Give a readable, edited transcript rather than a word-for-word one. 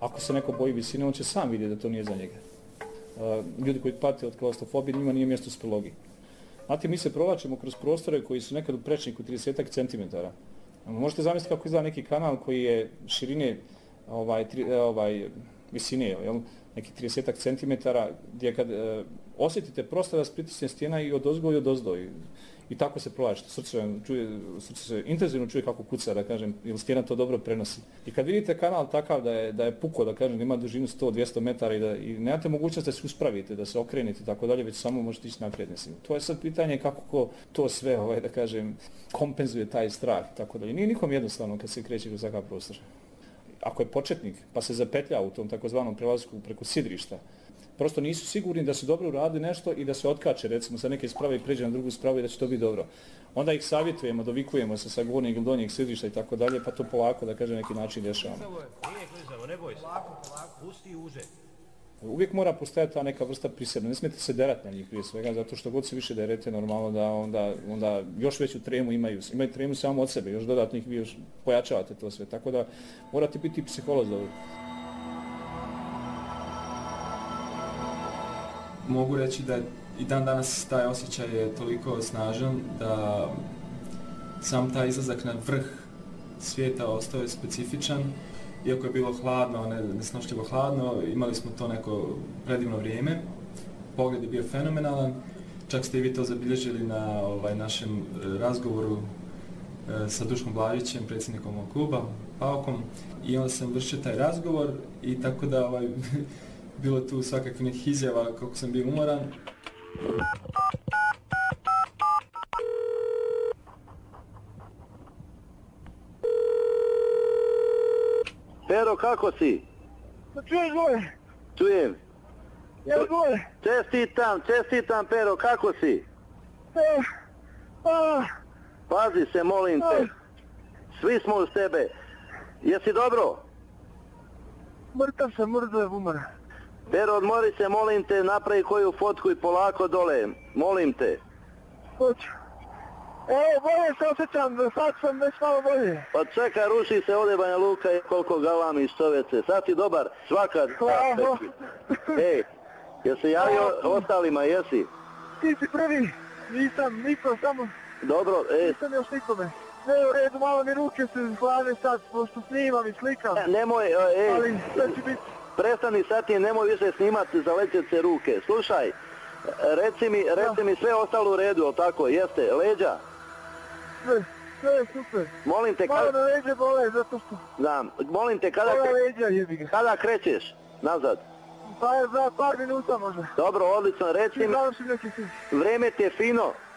Ako se neko boji visine, on će sam vidjeti da to nije za njega. Ljudi koji pate od klaustrofobije, njima nije mjesto u speleologiji. Znate, mi se provlačimo kroz prostore koji su nekad u prečniku 30 cm. Možete zamisliti kako izgleda neki kanal koji je širine visine, jel? Neki 30 cm, gdje kad osjetite prostor da se pritisne stijena i odozgo i odozdo. I tako se provlačite. Srce se intenzivno čuje kako kuca, da kažem, jer stijena to dobro prenosi. I kad vidite kanal takav da je puko, da kažem, da ima dužinu 100-200 metara i nemate mogućnost da se uspravite, da se okrenete i tako dalje, već samo možete ići naprijed. Mislim. To je sad pitanje kako to sve, da kažem, kompenzuje taj strah i tako dalje. Nije nikom jednostavno kad se kreće kroz takav prostor. Ako je početnik, pa se zapetlja u tom takozvanom prelasku preko sidrišta, prosto nisu sigurni da su dobro uradili nešto i da se otkače, recimo, sa neke sprave i pređe na drugu spravu i da će to biti dobro. Onda ih savjetujemo, dovikujemo se sa gornjeg ili donjeg sidrišta i tako dalje, pa to polako, da kaže, neki način rješavamo. Nije klizavo, ne boj se. Polako, pusti uže. Uvijek mora postojati ta neka vrsta prisebna. Ne smijete se derati na njih prije svega, zato što god se više derete, normalno da onda još veću tremu imaju. Imaju tremu samo od sebe, još dodatno ih vi još pojačavate to sve. Tako da morate biti psiholog za ovo. Mogu reći da i dan danas taj osjećaj je toliko snažan da sam taj izlazak na vrh svijeta ostao je specifičan. Iako je bilo hladno, nesnošljivo hladno, imali smo to neko predivno vrijeme. Pogled je bio fenomenalan. Čak ste i vi to zabilježili na našem razgovoru sa Duškom Blažićem, predsjednikom ovog kluba, Paukom. I onda sam vršio taj razgovor i tako da bilo tu svakakvih nekih izjava kako sam bio umoran. Pero, kako si? Čuješ gore? Čujem. Ja gore. Čestitam, Pero, kako si? Pazi se, molim te. Svi smo uz tebe. Jesi dobro? Mrtav sam, mrtav umara. Pero, odmori se, molim te, napravi koju fotku i polako dole. Molim te. Hoću. Evo, bolje se osjećam, sad sam već malo bolje. Pa čekaj, ruši se ovdje Banja Luka i koliko galami iz čovjece. Sad si dobar, svaka... Hvala. Ej, jesi javio ostalima, jesi? Ti si prvi, nisam niko, samo... Dobro, nisam još nikome. Ne, u redu, malo mi ruke se hlade sad, pošto snimam i slikam. Nemoj, ali sve će biti... Prestani sad ti, nemoj više snimati za lećece ruke. Slušaj, reci mi sve ostalo u redu, ali tako, jeste, leđa? Sve je super. Molim te, malo na leđe bole, zato što... Da, molim te, kada krećeš nazad? Pa je za par minuta možda. Dobro, odlično, reci mi, vrijeme ti je fino,